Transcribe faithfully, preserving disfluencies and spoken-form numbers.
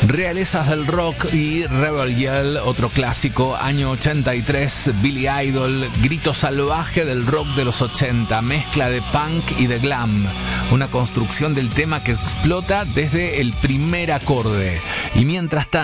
Realezas del rock y Rebel Yell, otro clásico, año ochenta y tres, Billy Idol, grito salvaje del rock de los ochenta, mezcla de punk y de glam, una construcción del tema que explota desde el primer acorde. Y mientras tanto,